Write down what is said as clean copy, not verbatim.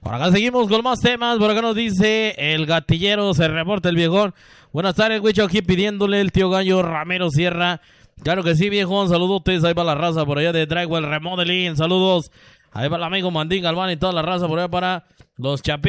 Por acá seguimos con más temas. Por acá nos dice el gatillero, se reporta el viejón. Buenas tardes, Huicho, aquí pidiéndole el tío Gallo Ramiro Sierra. Claro que sí, viejón, saludotes. Ahí va la raza por allá de Drywall Remodeling. Saludos. Ahí va el amigo Mandín Galván y toda la raza por allá para los Chapines.